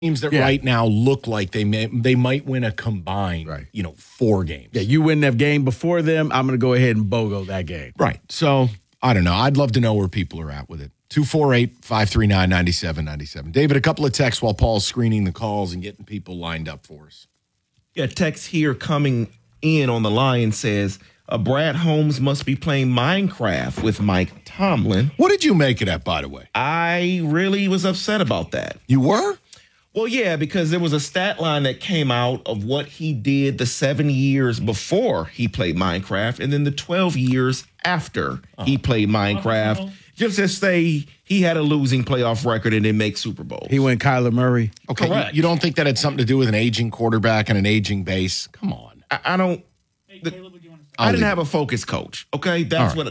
teams that right now look like they might win a combined, 4 games. Yeah, you win that game before them, I'm going to go ahead and BOGO that game. Right. So, I don't know. I'd love to know where people are at with it. 248-539-9797. David, a couple of texts while Paul's screening the calls and getting people lined up for us. Yeah, text here coming in on the line says, Brad Holmes must be playing Minecraft with Mike Tomlin. What did you make of that, by the way? I really was upset about that. You were? Well, yeah, because there was a stat line that came out of what he did the 7 years before he played Minecraft and then the 12 years after he played Minecraft. Just to say he had a losing playoff record and didn't make Super Bowls. He went Kyler Murray. Okay, Correct. You don't think that had something to do with an aging quarterback and an aging base? Come on. I don't. Hey, Caleb, would you want to I didn't have a focus coach. Okay, that's what